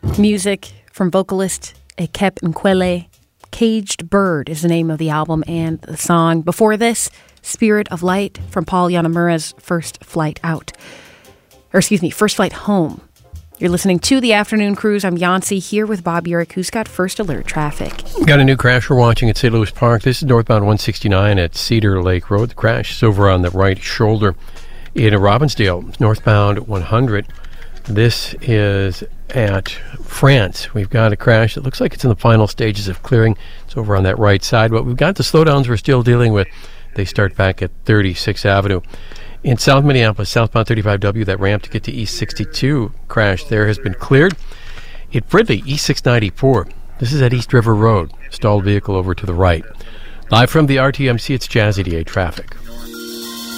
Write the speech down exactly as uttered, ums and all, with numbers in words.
Music from vocalist Ekep Nkwele. Caged Bird is the name of the album and the song. Before this, Spirit of Light from Paul Yanamura's First Flight Out. Or excuse me, First Flight Home. You're listening to The Afternoon Cruise. I'm Yancy here with Bob Urich, who's got First Alert traffic. Got a new crash we're watching at Saint Louis Park. This is northbound one sixty-nine at Cedar Lake Road. The crash is over on the right shoulder. In Robbinsdale, northbound one hundred. This is at France. We've got a crash. It looks like it's in the final stages of clearing. It's over on that right side. But we've got the slowdowns we're still dealing with. They start back at thirty-sixth Avenue. In South Minneapolis, southbound thirty-five W, that ramp to get to East sixty-two crash there has been cleared. At Fridley, East six ninety-four. This is at East River Road. Stalled vehicle over to the right. Live from the R T M C, it's Jazzy D A traffic.